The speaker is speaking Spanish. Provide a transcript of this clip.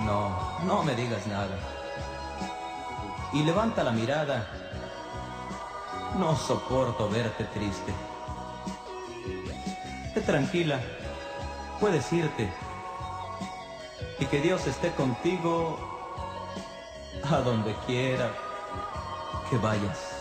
No, no me digas nada. Y levanta la mirada. No soporto verte triste. Esté tranquila, puedes irte. Y que Dios esté contigo a donde quiera que vayas.